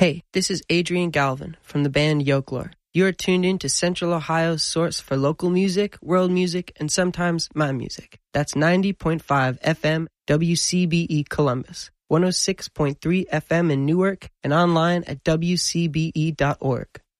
Hey, this is Adrian Galvin from the band Yokelore. You are tuned in to Central Ohio's source for local music, world music, and sometimes my music. That's 90.5 FM WCBE Columbus, 106.3 FM in Newark, and online at WCBE.org.